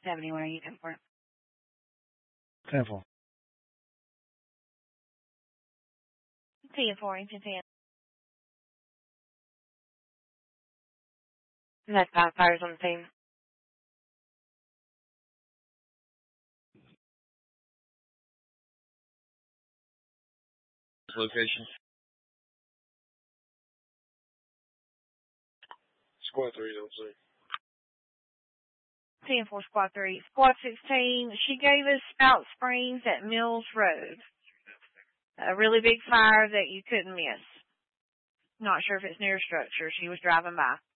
70. What are you doing for it? 10-4. 10-4, ancient 10. And that's 5 fires on the team. Location. Squad 3, don't say. 10-4, Squad 3. Squad 16, she gave us Spout Springs at Mills Road. A really big fire that you couldn't miss. Not sure if it's near a structure. She was driving by.